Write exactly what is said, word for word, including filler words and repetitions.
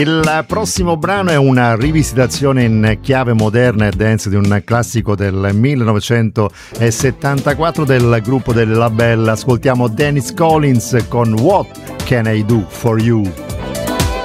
Il prossimo brano è una rivisitazione in chiave moderna e dance di un classico del millenovecentosettantaquattro del gruppo delle Labelle. Ascoltiamo Dennis Collins con What Can I Do For You?